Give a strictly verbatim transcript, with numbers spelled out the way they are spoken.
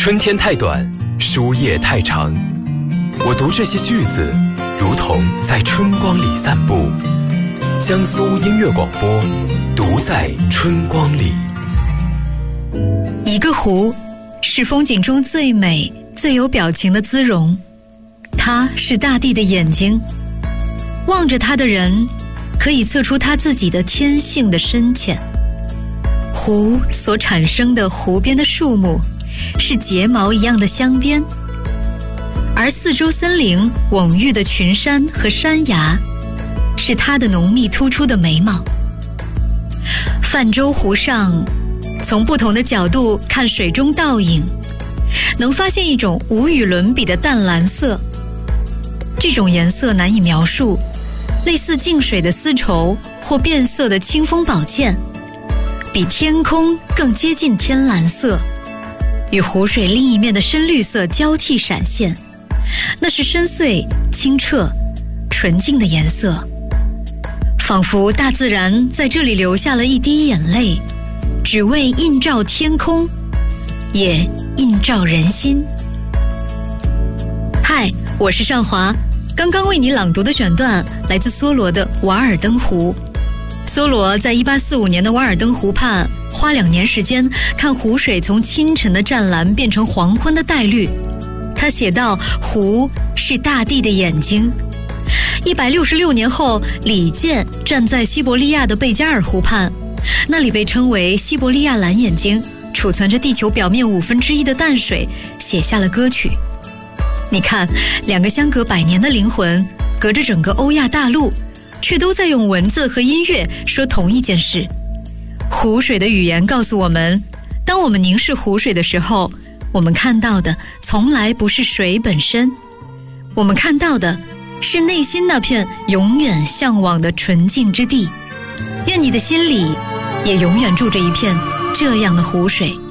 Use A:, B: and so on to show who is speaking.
A: 春天太短，书页太长，我读这些句子如同在春光里散步。江苏音乐广播，读在春光里。
B: 一个湖是风景中最美最有表情的姿容，它是大地的眼睛，望着它的人可以测出他自己的天性的深浅。湖所产生的湖边的树木是睫毛一样的镶边，而四周森林蓊郁的群山和山崖是它的浓密突出的眉毛。泛舟湖上，从不同的角度看水中倒影，能发现一种无与伦比的淡蓝色。这种颜色难以描述，类似静水的丝绸或变色的清风宝剑，比天空更接近天蓝色，与湖水另一面的深绿色交替闪现，那是深邃、清澈、纯净的颜色，仿佛大自然在这里留下了一滴眼泪，只为映照天空，也映照人心。嗨，我是尚华，刚刚为你朗读的选段来自梭罗的《瓦尔登湖》。梭罗在一八四五年的瓦尔登湖畔花两年时间看湖水从清晨的湛蓝变成黄昏的带绿。他写道，湖是大地的眼睛。一百六十六年后，李健站在西伯利亚的贝加尔湖畔，那里被称为西伯利亚蓝眼睛，储存着地球表面五分之一的淡水，写下了歌曲。你看，两个相隔百年的灵魂，隔着整个欧亚大陆，却都在用文字和音乐说同一件事。湖水的语言告诉我们，当我们凝视湖水的时候，我们看到的从来不是水本身，我们看到的是内心那片永远向往的纯净之地。愿你的心里也永远住着一片这样的湖水。